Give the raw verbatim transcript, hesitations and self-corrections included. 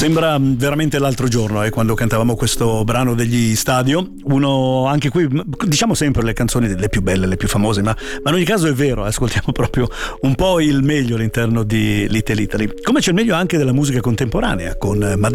Sembra veramente l'altro giorno, eh, quando cantavamo questo brano degli Stadio. Uno, anche qui, diciamo sempre le canzoni le più belle, le più famose, ma, ma in ogni caso è vero, ascoltiamo proprio un po' il meglio all'interno di Little Italy. Come c'è il meglio anche della musica contemporanea, con